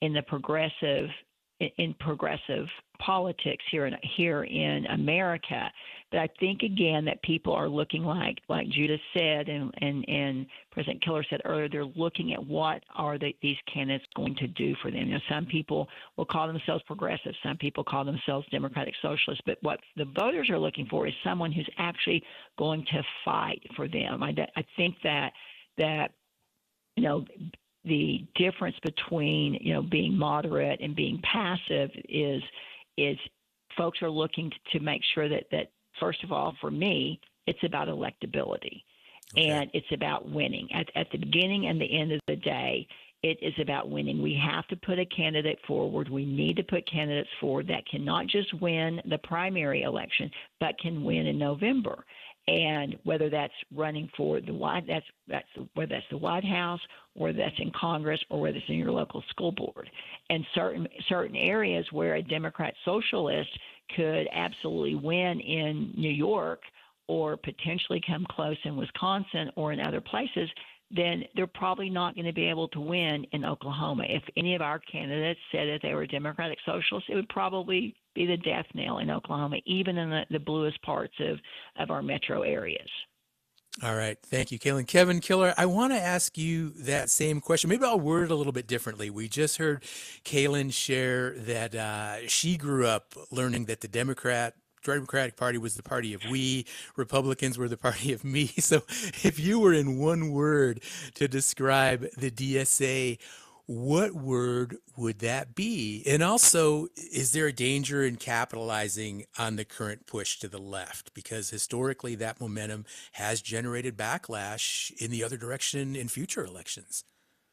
in the progressive politics here in America. But I think again that people are looking like Judith said and President Killer said earlier, they're looking at what are these candidates going to do for them. Some people will call themselves progressive, some people call themselves democratic socialists, but what the voters are looking for is someone who's actually going to fight for them. I think that you know the difference between being moderate and being passive is folks are looking to make sure that first of all, for me, it's about electability. Okay. And it's about winning. At the beginning and the end of the day, it is about winning. We have to put a candidate forward. We need to put candidates forward that can not just win the primary election, but can win in November. And whether that's running for the White, whether that's the White House, or that's in Congress, or whether it's in your local school board, and certain areas where a Democrat socialist could absolutely win in New York, or potentially come close in Wisconsin or in other places, then they're probably not going to be able to win in Oklahoma. If any of our candidates said that they were Democratic socialists, it would probably be the death knell in Oklahoma, even in the bluest parts of our metro areas. All right. Thank you, Kaylin. Kevin Killer, I want to ask you that same question. Maybe I'll word it a little bit differently. We just heard Kaylin share that she grew up learning that the Democratic Party was the party of we, Republicans were the party of me. So if you were in one word to describe the DSA, what word would that be? And also, is there a danger in capitalizing on the current push to the left? Because historically, that momentum has generated backlash in the other direction in future elections.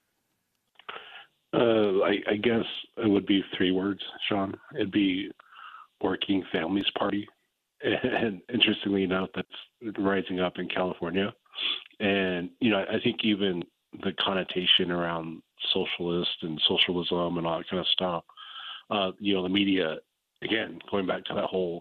I guess it would be three words, Sean. It'd be Working Families Party. And interestingly enough, that's rising up in California. And, I think even the connotation around socialist and socialism and all that kind of stuff, the media, again, going back to that whole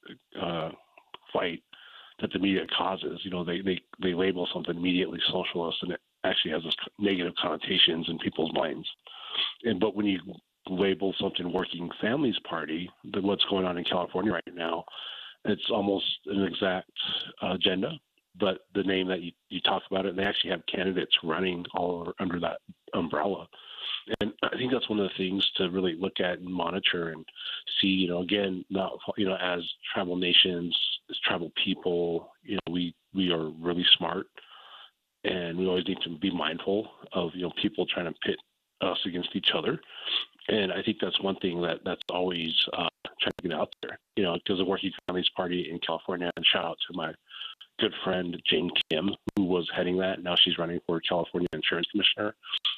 fight that the media causes, they label something immediately socialist, and it actually has this negative connotations in people's minds. But when you label something Working Families Party, then what's going on in California right now, it's almost an exact agenda. But the name that you talk about it, and they actually have candidates running all over under that umbrella. And I think that's one of the things to really look at and monitor and see, again, not, as tribal nations, as tribal people, we are really smart, and we always need to be mindful of, people trying to pit us against each other. And I think that's one thing that's always trying to get out there, because the Working Families Party in California, and shout out to my good friend Jane Kim, who was heading that. Now she's running for California Insurance Commissioner.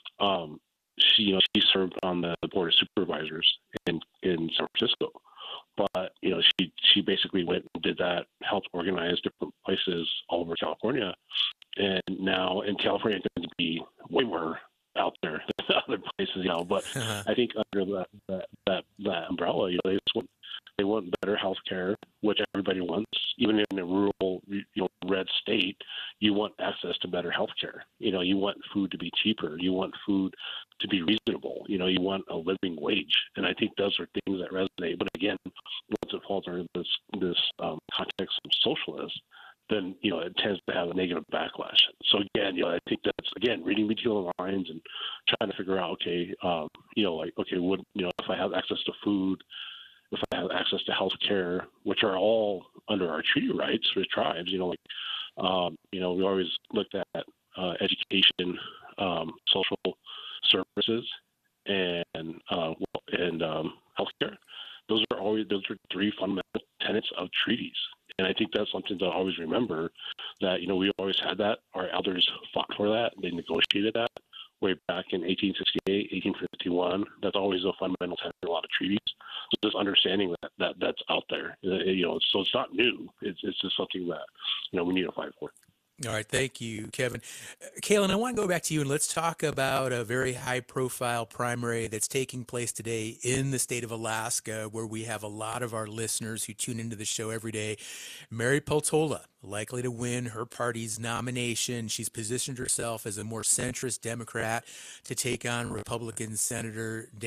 She served on the board of supervisors in San Francisco, but she basically went and did that, helped organize different places all over California, and now in California it tends to be way more out there than other places, But I think under that umbrella, they want better health care, which everybody wants. Even in a rural, red state, you want access to better health care. You want food to be cheaper. You want food to be reasonable. You want a living wage. And I think those are things that resonate. But again, once it falls under this context of socialist, then, it tends to have a negative backlash. So again, I think that's, again, reading between the lines and trying to figure out, if I have access to food, if I have access to health care, which are all under our treaty rights for tribes, we always looked at education, social services, and healthcare. Those are three fundamental tenets of treaties. And I think that's something to always remember, that, we always had that. Our elders fought for that. They negotiated that way back in 1868, 1851. That's always a fundamental tenet in a lot of treaties. So just understanding that's out there, so it's not new. It's just something that, we need to fight for. All right. Thank you, Kevin. Kaylin, I want to go back to you and let's talk about a very high profile primary that's taking place today in the state of Alaska, where we have a lot of our listeners who tune into the show every day. Mary Peltola, likely to win her party's nomination. She's positioned herself as a more centrist Democrat to take on Republican Senator